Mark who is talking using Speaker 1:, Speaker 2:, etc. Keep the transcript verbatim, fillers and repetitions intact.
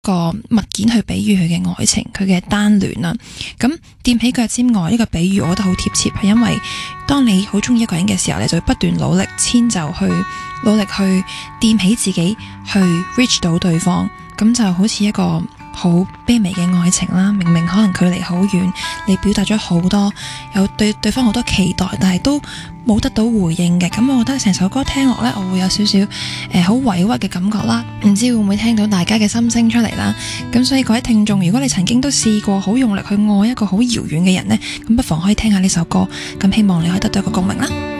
Speaker 1: 個物件去比喻佢嘅愛情，佢嘅單戀啦。咁踮起腳尖愛呢個比喻我覺得好貼切，係因為當你好中意一個人嘅時候，你就會不斷努力遷就去努力去踮起自己去 reach 到對方，咁就好似一個好卑微嘅愛情啦。明明可能距離好遠，你表達咗好多，有對對方好多期待，但係都冇得到回應嘅。咁我覺得成首歌聽落呢，我會有少少誒好委屈嘅感覺啦。唔知會唔會聽到大家嘅心聲出嚟啦？咁所以各位聽眾，如果你曾經都試過好用力去愛一個好遙遠嘅人呢，咁不妨可以聽下呢首歌，咁希望你可以得到一個共鳴啦。